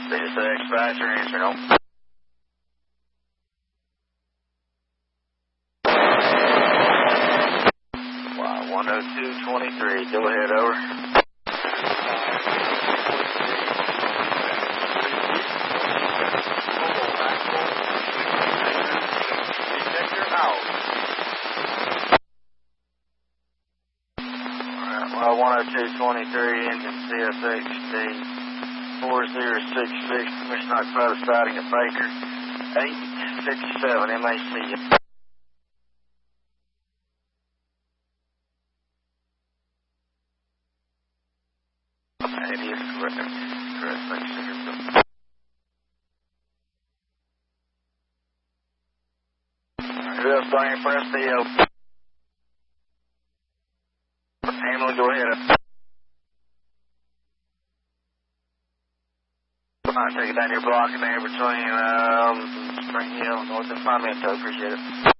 CSX, fast your answer, no. 10223, go ahead, over. Alright, 10223, engine CSX, D 4066, Commission occupied siding at Baker, 867, MAC. It is correct. Correct. Thanks, sir. Who else buying press the Hamlin, go ahead. Alright, take it down your block in there between Spring Hill and North and Pimento. Appreciate it.